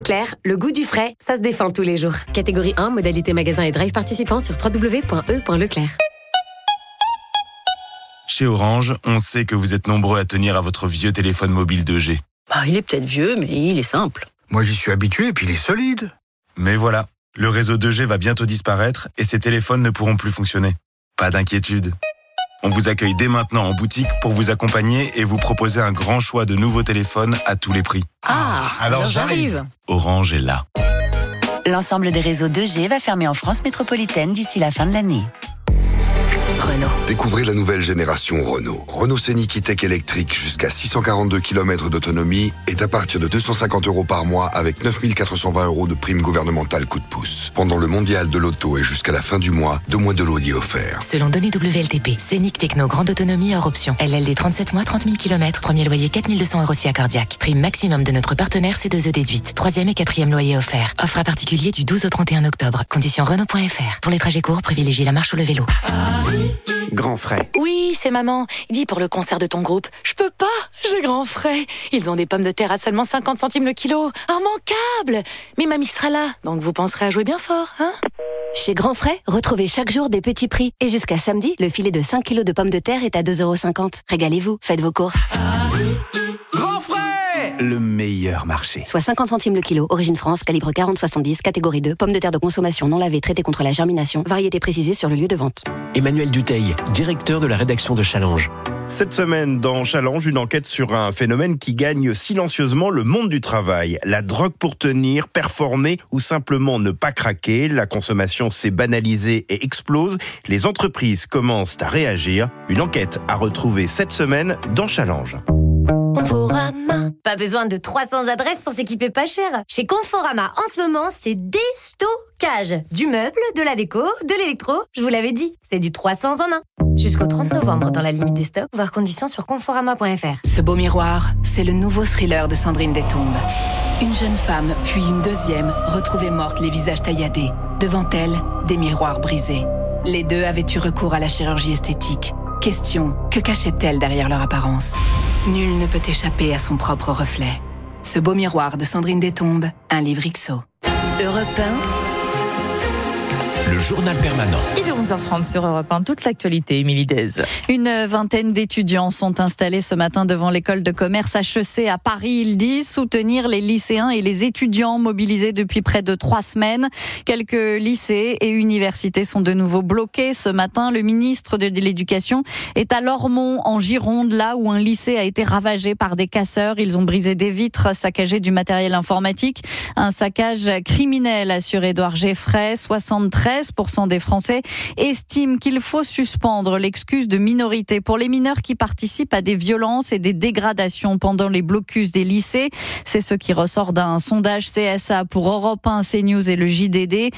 Leclerc, le goût du frais, ça se défend tous les jours. Catégorie 1, modalité magasin et drive participant sur www.e.leclerc. Chez Orange, on sait que vous êtes nombreux à tenir à votre vieux téléphone mobile 2G. Il est peut-être vieux, mais il est simple. Moi, j'y suis habitué et puis il est solide. Mais voilà, le réseau 2G va bientôt disparaître et ces téléphones ne pourront plus fonctionner. Pas d'inquiétude. On vous accueille dès maintenant en boutique pour vous accompagner et vous proposer un grand choix de nouveaux téléphones à tous les prix. Alors j'arrive. Orange est là. L'ensemble des réseaux 2G va fermer en France métropolitaine d'ici la fin de l'année. Renault. Découvrez la nouvelle génération Renault. Renault Scénic E-Tech électrique jusqu'à 642 km d'autonomie est à partir de 250 € par mois avec 9 420 € de prime gouvernementale coup de pouce. Pendant le mondial de l'auto et jusqu'à la fin du mois, 2 mois de loyer offerts. Selon données WLTP, Scénic Techno grande autonomie hors option. LLD 37 mois, 30 000 km. Premier loyer 4 200 € si accordiaque. Prime maximum de notre partenaire C2E déduite. 3e et 4e loyer offert. Offre à particulier du 12 au 31 octobre. Conditions Renault.fr. Pour les trajets courts, privilégiez la marche ou le vélo. Grand frais. Oui, c'est maman. Dis pour le concert de ton groupe. Je peux pas, j'ai grand frais. Ils ont des pommes de terre à seulement 50 centimes le kilo. Immanquable. Mais mamie sera là, donc vous penserez à jouer bien fort, hein? Chez Grand Frais, retrouvez chaque jour des petits prix. Et jusqu'à samedi, le filet de 5 kilos de pommes de terre est à 2,50 €. Régalez-vous, faites vos courses. Grand frais, le meilleur marché. Soit 50 centimes le kilo, origine France, calibre 40-70, catégorie 2, pommes de terre de consommation non lavées, traitées contre la germination, variété précisée sur le lieu de vente. Emmanuel Dutheil, directeur de la rédaction de Challenge. Cette semaine, dans Challenge, une enquête sur un phénomène qui gagne silencieusement le monde du travail. La drogue pour tenir, performer ou simplement ne pas craquer. La consommation s'est banalisée et explose. Les entreprises commencent à réagir. Une enquête à retrouver cette semaine dans Challenge. Conforama. Pas besoin de 300 adresses pour s'équiper pas cher. Chez Conforama, en ce moment, c'est déstockage. Du meuble, de la déco, de l'électro. Je vous l'avais dit, c'est du 300 en 1. Jusqu'au 30 novembre dans la limite des stocks, voir conditions sur conforama.fr. Ce beau miroir, c'est le nouveau thriller de Sandrine Détombe. Une jeune femme, puis une deuxième, retrouvée morte, les visages tailladés. Devant elle, des miroirs brisés. Les deux avaient eu recours à la chirurgie esthétique. Question, que cachait-elle derrière leur apparence? Nul ne peut échapper à son propre reflet. Ce beau miroir de Sandrine Détombe, un livre XO. Europe 1. Le journal permanent. Il est 11h30 sur Europe 1. Toute l'actualité, Émilie Dez. Une vingtaine d'étudiants sont installés ce matin devant l'école de commerce HEC à Paris. Ils disent soutenir les lycéens et les étudiants mobilisés depuis près de 3 semaines. Quelques lycées et universités sont de nouveau bloqués. Ce matin, le ministre de l'Éducation est à Lormont, en Gironde, là où un lycée a été ravagé par des casseurs. Ils ont brisé des vitres, saccagé du matériel informatique. Un saccage criminel, assure Édouard Geffray. 73% des Français estiment qu'il faut suspendre l'excuse de minorité pour les mineurs qui participent à des violences et des dégradations pendant les blocus des lycées. C'est ce qui ressort d'un sondage CSA pour Europe 1, CNews et le JDD.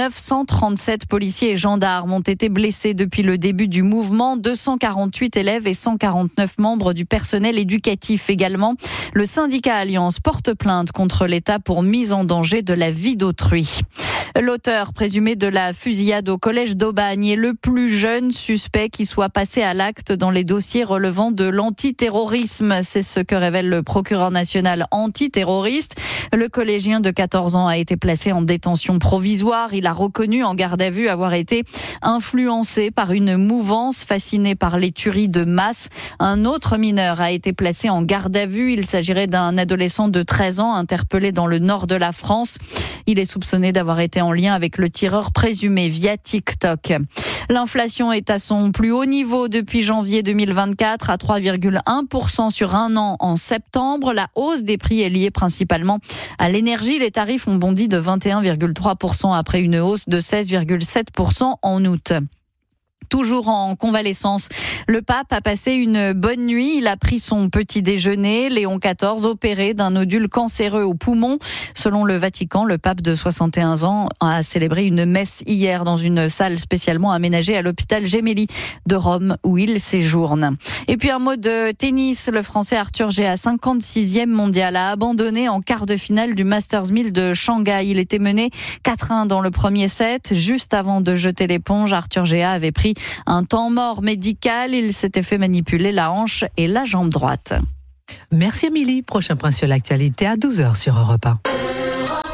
937 policiers et gendarmes ont été blessés depuis le début du mouvement. 248 élèves et 149 membres du personnel éducatif également. Le syndicat Alliance porte plainte contre l'État pour mise en danger de la vie d'autrui. L'auteur présumé de la fusillade au collège d'Aubagne est le plus jeune suspect qui soit passé à l'acte dans les dossiers relevant de l'antiterrorisme. C'est ce que révèle le procureur national antiterroriste. Le collégien de 14 ans a été placé en détention provisoire. Il a reconnu en garde à vue avoir été influencé par une mouvance fascinée par les tueries de masse. Un autre mineur a été placé en garde à vue. Il s'agirait d'un adolescent de 13 ans interpellé dans le nord de la France. Il est soupçonné d'avoir été en lien avec le tireur présumé via TikTok. L'inflation est à son plus haut niveau depuis janvier 2024, à 3,1% sur un an en septembre. La hausse des prix est liée principalement à l'énergie. Les tarifs ont bondi de 21,3% après une hausse de 16,7% en août. Toujours en convalescence, le pape a passé une bonne nuit. Il a pris son petit déjeuner. Léon XIV, opéré d'un nodule cancéreux au poumon. Selon le Vatican, le pape de 61 ans a célébré une messe hier dans une salle spécialement aménagée à l'hôpital Gemelli de Rome où il séjourne. Et puis un mot de tennis. Le Français Arthur Géa, 56e mondial, a abandonné en quart de finale du Masters 1000 de Shanghai. Il était mené 4-1 dans le premier set. Juste avant de jeter l'éponge, Arthur Géa avait pris un temps mort médical. Il s'était fait manipuler la hanche et la jambe droite. Merci Émilie. Prochain point sur l'actualité à 12h sur Europe 1.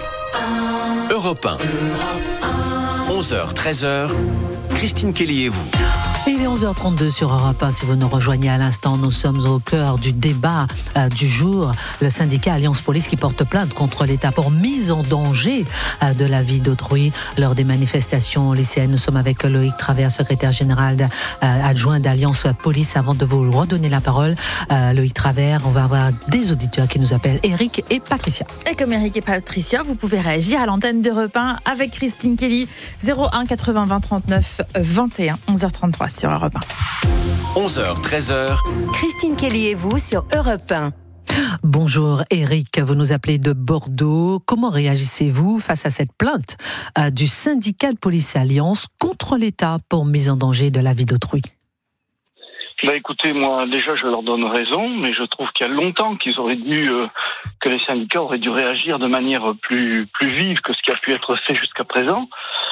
Europe 1. 11h, 13h, Christine Kelly et vous. Il est 11h32 sur Europe 1. Si vous nous rejoignez à l'instant, nous sommes au cœur du débat du jour. Le syndicat Alliance Police qui porte plainte contre l'État pour mise en danger de la vie d'autrui lors des manifestations lycéennes. Nous sommes avec Loïc Travers, secrétaire général adjoint d'Alliance Police. Avant de vous redonner la parole, Loïc Travers, on va avoir des auditeurs qui nous appellent, Eric et Patricia. Et comme Eric et Patricia, vous pouvez réagir à l'antenne d'Europe 1 avec Christine Kelly, 01 80 20 39 21, 11h33 sur Europe 1. 11h, 13h. Christine Kelly et vous sur Europe 1. Bonjour Eric, vous nous appelez de Bordeaux. Comment réagissez-vous face à cette plainte du syndicat de police Alliance contre l'État pour mise en danger de la vie d'autrui ? Écoutez, moi déjà je leur donne raison, mais je trouve qu'il y a longtemps que les syndicats auraient dû réagir de manière plus vive que ce qui a pu être fait jusqu'à présent.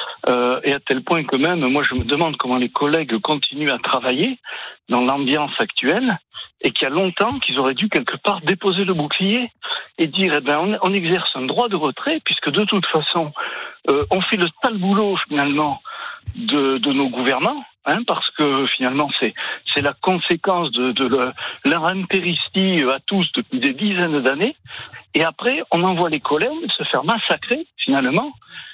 Et à tel point que même, moi je me demande comment les collègues continuent à travailler dans l'ambiance actuelle, et qu'il y a longtemps qu'ils auraient dû quelque part déposer le bouclier et dire on exerce un droit de retrait, puisque de toute façon on fait le sale boulot finalement de nos gouvernants, parce que finalement c'est la conséquence de leur impéritie à tous depuis des dizaines d'années, et après on envoie les collègues se faire massacrer finalement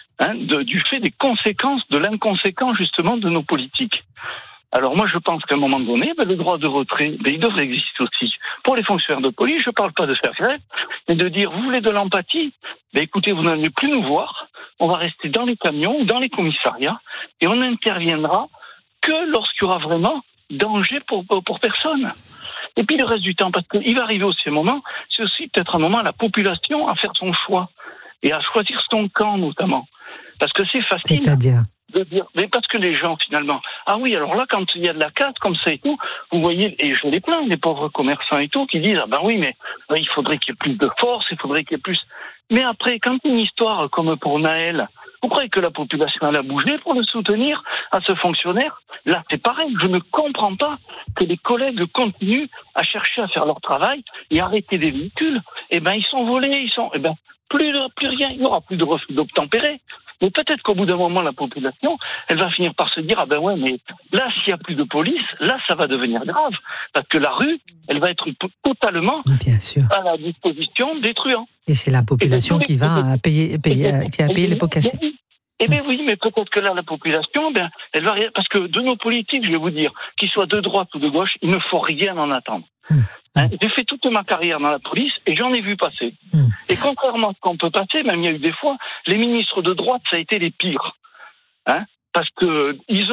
du fait des conséquences de l'inconséquence justement de nos politiques. Alors moi je pense qu'à un moment donné, le droit de retrait, il devrait exister aussi pour les fonctionnaires de police. Je ne parle pas de faire grève, mais de dire vous voulez de l'empathie, écoutez, vous n'allez plus nous voir, on va rester dans les camions ou dans les commissariats et on n'interviendra que lorsqu'il y aura vraiment danger pour personne. Et puis le reste du temps, parce qu'il va arriver aussi un moment, c'est aussi peut-être un moment à la population à faire son choix et à choisir son camp notamment. Parce que c'est facile de dire, mais parce que les gens finalement, ah oui, alors là quand il y a de la casse comme ça et tout, vous voyez, et je les plains, les pauvres commerçants et tout, qui disent, ah ben oui, mais il faudrait qu'il y ait plus de force, il faudrait qu'il y ait plus... Mais après, quand une histoire comme pour Naël, vous croyez que la population elle a bougé pour le soutenir à ce fonctionnaire ? Là, c'est pareil, je ne comprends pas que les collègues continuent à chercher à faire leur travail et arrêter des véhicules. Ils sont volés, plus rien, il n'y aura plus de refus d'obtempérer. Mais peut-être qu'au bout d'un moment, la population, elle va finir par se dire, mais là, s'il n'y a plus de police, là, ça va devenir grave. Parce que la rue, elle va être totalement à la disposition des truands. Et c'est la population qui va payer les pots cassés. Oui, mais peut-être que là, la population, elle va... Parce que de nos politiques, je vais vous dire, qu'ils soient de droite ou de gauche, il ne faut rien en attendre. J'ai fait toute ma carrière dans la police et j'en ai vu passer. Et contrairement à ce qu'on peut passer, même il y a eu des fois, les ministres de droite, ça a été les pires. Parce que ils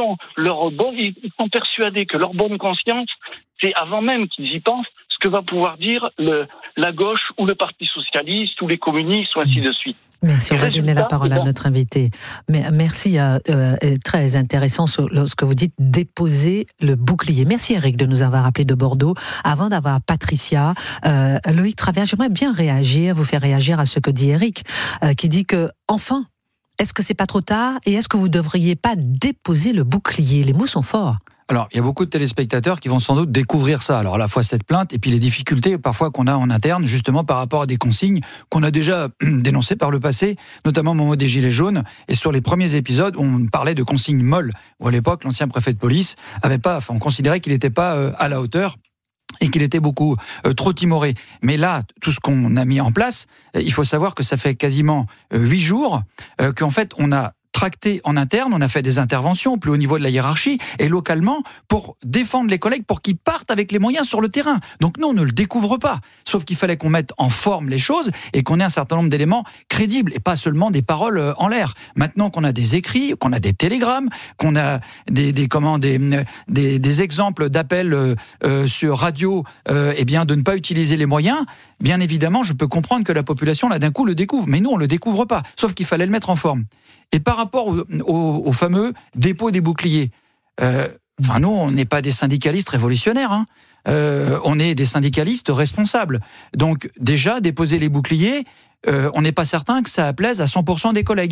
sont persuadés que leur bonne conscience, c'est avant même qu'ils y pensent, ce que va pouvoir dire la gauche ou le Parti socialiste ou les communistes ou ainsi de suite. Merci, on va donner la parole à notre invité. Mais merci, très intéressant ce que vous dites, déposer le bouclier. Merci Eric de nous avoir appelé de Bordeaux. Avant d'avoir Patricia, Loïc Travers, j'aimerais bien vous faire réagir à ce que dit Eric, qui dit que, enfin, est-ce que c'est pas trop tard et est-ce que vous devriez pas déposer le bouclier ? Les mots sont forts. Alors, il y a beaucoup de téléspectateurs qui vont sans doute découvrir ça. Alors, à la fois cette plainte et puis les difficultés parfois qu'on a en interne, justement par rapport à des consignes qu'on a déjà dénoncées par le passé, notamment au moment des Gilets jaunes. Et sur les premiers épisodes, on parlait de consignes molles, où à l'époque, l'ancien préfet de police on considérait qu'il n'était pas à la hauteur et qu'il était beaucoup trop timoré. Mais là, tout ce qu'on a mis en place, il faut savoir que ça fait quasiment 8 jours qu'en fait, on a tracté en interne, on a fait des interventions au plus haut niveau de la hiérarchie et localement pour défendre les collègues, pour qu'ils partent avec les moyens sur le terrain. Donc nous, on ne le découvre pas. Sauf qu'il fallait qu'on mette en forme les choses et qu'on ait un certain nombre d'éléments crédibles et pas seulement des paroles en l'air. Maintenant qu'on a des écrits, qu'on a des télégrammes, qu'on a des exemples d'appels sur radio, de ne pas utiliser les moyens, bien évidemment, je peux comprendre que la population, là, d'un coup, le découvre. Mais nous, on le découvre pas. Sauf qu'il fallait le mettre en forme. Et par rapport au fameux dépôt des boucliers, nous, on n'est pas des syndicalistes révolutionnaires, on est des syndicalistes responsables. Donc déjà, déposer les boucliers, on n'est pas certain que ça plaise à 100% des collègues.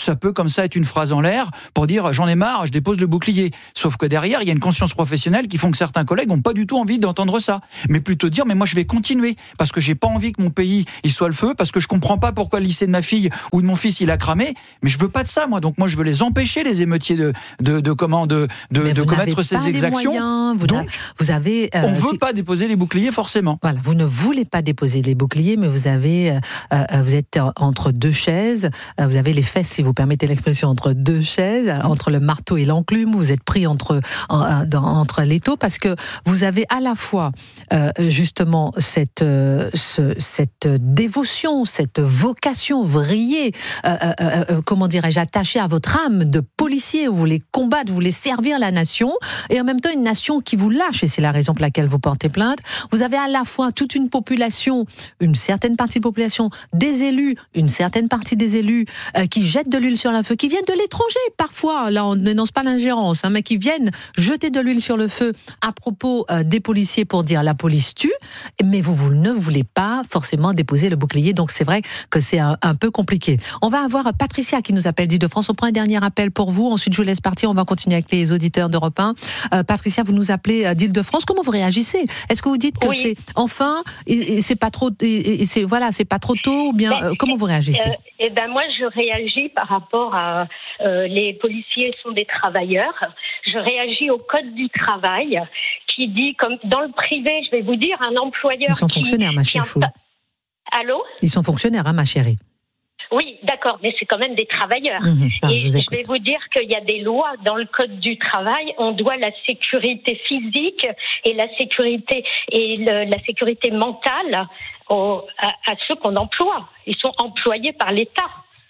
ça peut comme ça être une phrase en l'air pour dire j'en ai marre, je dépose le bouclier. Sauf que derrière, il y a une conscience professionnelle qui font que certains collègues n'ont pas du tout envie d'entendre ça. Mais plutôt dire mais moi je vais continuer parce que j'ai pas envie que mon pays il soit le feu, parce que je comprends pas pourquoi le lycée de ma fille ou de mon fils il a cramé, mais je veux pas de ça moi. Donc moi je veux les empêcher les émeutiers de commettre ces exactions. Donc vous avez on veut pas déposer les boucliers forcément. Voilà, vous ne voulez pas déposer les boucliers, mais vous êtes entre deux chaises, vous avez les fesses, si vous permettez l'expression, entre deux chaises, entre le marteau et l'enclume, vous êtes pris entre l'étau, parce que vous avez à la fois justement cette dévotion, cette vocation vrillée, comment dirais-je, attachée à votre âme de policier, vous voulez combattre, vous voulez servir la nation, et en même temps une nation qui vous lâche, et c'est la raison pour laquelle vous portez plainte. Vous avez à la fois toute une population, une certaine partie de la population, des élus, une certaine partie des élus qui jettent de l'huile sur le feu, qui viennent de l'étranger parfois, là on ne dénonce pas l'ingérence, mais qui viennent jeter de l'huile sur le feu à propos des policiers pour dire la police tue, mais vous ne voulez pas forcément déposer le bouclier, donc c'est vrai que c'est un peu compliqué. On va avoir Patricia qui nous appelle d'Île-de-France, on prend un dernier appel pour vous, ensuite je vous laisse partir, on va continuer avec les auditeurs d'Europe 1. Patricia, vous nous appelez d'Île-de-France, comment vous réagissez? Est-ce que vous dites que c'est enfin, c'est pas trop, c'est pas trop tôt, ou bien comment vous réagissez? Moi je réagis par rapport à les policiers sont des travailleurs. Je réagis au code du travail qui dit, comme dans le privé, je vais vous dire, un employeur. Ils sont fonctionnaires, ma chouchou. Allô? Ils sont fonctionnaires, hein, ma chérie. Oui, d'accord, mais c'est quand même des travailleurs. Et je vais vous dire qu'il y a des lois dans le code du travail. On doit la sécurité physique et la sécurité mentale à ceux qu'on emploie. Ils sont employés par l'État.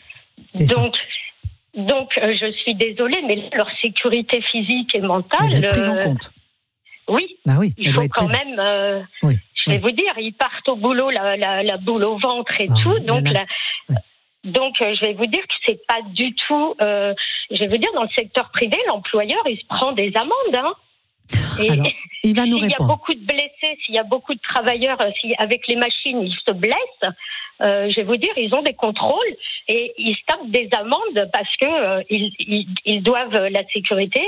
Donc, je suis désolée, mais leur sécurité physique et mentale. Elle doit être prise en compte. Oui. Bah oui. Il faut quand même. Je vais vous dire, ils partent au boulot, la boule au ventre et tout. Donc, je vais vous dire que c'est pas du tout. Je vais vous dire, dans le secteur privé, l'employeur, il se prend des amendes. Hein. Alors, il va nous répondre. S'il y a beaucoup de blessés, s'il y a beaucoup de travailleurs, avec les machines, ils se blessent. Je vais vous dire, ils ont des contrôles et ils se tapent des amendes parce que ils doivent la sécurité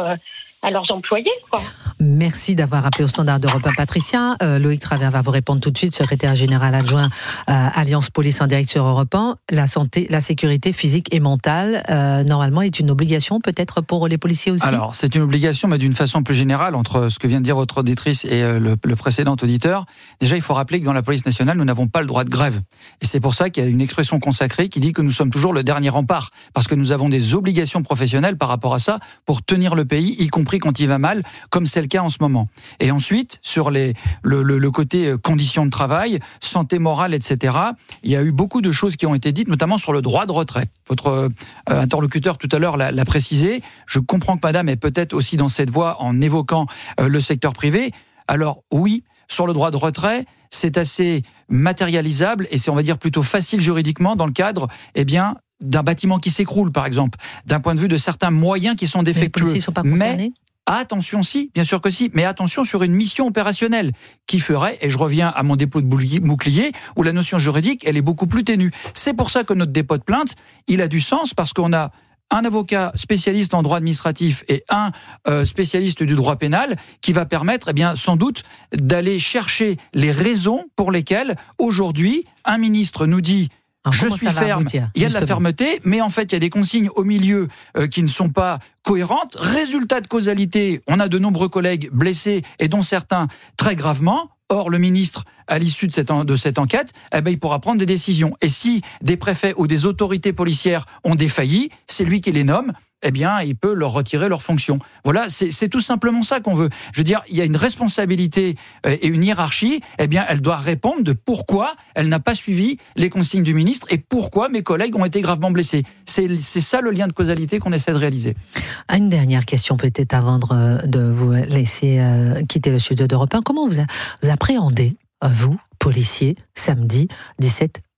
à leurs employés, quoi. Merci d'avoir appelé au standard d'Europe 1, Patricia. Loïc Travers va vous répondre tout de suite, secrétaire général adjoint Alliance Police en direct sur Europe 1. La santé, la sécurité physique et mentale, normalement, est une obligation peut-être pour les policiers aussi? Alors, c'est une obligation, mais d'une façon plus générale, entre ce que vient de dire votre auditrice et le précédent auditeur. Déjà, il faut rappeler que dans la police nationale, nous n'avons pas le droit de grève. Et c'est pour ça qu'il y a une expression consacrée qui dit que nous sommes toujours le dernier rempart, parce que nous avons des obligations professionnelles par rapport à ça, pour tenir le pays, y compris quand il va mal, comme c'est le cas en ce moment. Et ensuite, sur le côté conditions de travail, santé morale, etc., il y a eu beaucoup de choses qui ont été dites, notamment sur le droit de retrait. Votre interlocuteur tout à l'heure l'a précisé. Je comprends que madame est peut-être aussi dans cette voie en évoquant le secteur privé. Alors oui, sur le droit de retrait, c'est assez matérialisable et c'est, on va dire, plutôt facile juridiquement dans le cadre, d'un bâtiment qui s'écroule, par exemple, d'un point de vue de certains moyens qui sont défectueux. Les policiers ne sont pas concernés ? Attention, si, bien sûr que si, mais attention sur une mission opérationnelle qui ferait, et je reviens à mon dépôt de bouclier, où la notion juridique, elle est beaucoup plus ténue. C'est pour ça que notre dépôt de plainte, il a du sens, parce qu'on a un avocat spécialiste en droit administratif et un spécialiste du droit pénal qui va permettre, sans doute, d'aller chercher les raisons pour lesquelles, aujourd'hui, un ministre nous dit je suis ferme, il y a de la fermeté, mais en fait il y a des consignes au milieu qui ne sont pas cohérentes. Résultat de causalité, on a de nombreux collègues blessés et dont certains très gravement. Or, le ministre, à l'issue de cette enquête, il pourra prendre des décisions. Et si des préfets ou des autorités policières ont défailli, c'est lui qui les nomme, il peut leur retirer leurs fonctions. Voilà, c'est tout simplement ça qu'on veut. Je veux dire, il y a une responsabilité et une hiérarchie, elle doit répondre de pourquoi elle n'a pas suivi les consignes du ministre et pourquoi mes collègues ont été gravement blessés. C'est ça le lien de causalité qu'on essaie de réaliser. Une dernière question peut-être avant de vous laisser quitter le studio d'Europe 1. Comment vous appréhendez, vous, policiers, samedi 17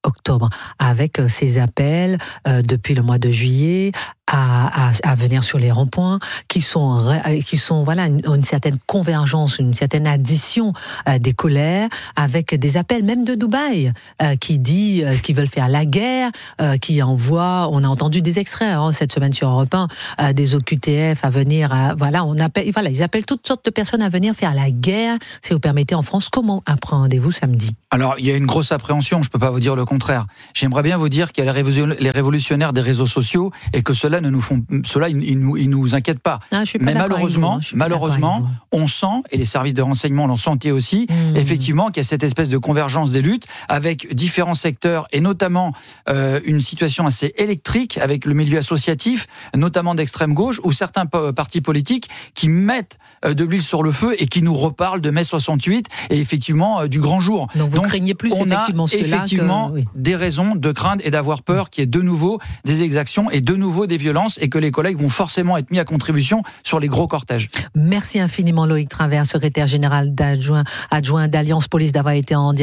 octobre, avec ces appels depuis le mois de juillet à venir sur les ronds-points, qui sont voilà une certaine convergence, une certaine addition des colères, avec des appels même de Dubaï qui dit qu'ils veulent faire la guerre, qui envoie, on a entendu des extraits cette semaine sur Europe 1, des OQTF à venir, ils appellent toutes sortes de personnes à venir faire la guerre, si vous permettez, en France. Comment appréhendez-vous samedi? Alors, il y a une grosse appréhension, je ne peux pas vous dire le contraire. J'aimerais bien vous dire qu'il y a les révolutionnaires des réseaux sociaux et que cela ils nous inquiètent pas. Mais malheureusement, on sent, et les services de renseignement l'ont senti aussi, effectivement, qu'il y a cette espèce de convergence des luttes avec différents secteurs et notamment une situation assez électrique avec le milieu associatif, notamment d'extrême gauche, ou certains partis politiques qui mettent de l'huile sur le feu et qui nous reparlent de mai 68 et effectivement du grand jour. Donc vous craignez plus effectivement cela effectivement des raisons de craindre et d'avoir peur qu'il y ait de nouveau des exactions et de nouveau des violences et que les collègues vont forcément être mis à contribution sur les gros cortèges. Merci infiniment Loïc Travers, secrétaire général adjoint d'Alliance Police, d'avoir été en direct